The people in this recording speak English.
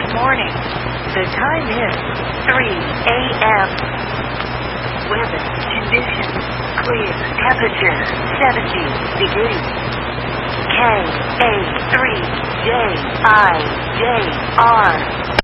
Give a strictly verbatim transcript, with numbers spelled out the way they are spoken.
morning. The time is three a.m. Weather conditions clear. Temperature seventy degrees. K A three J I J R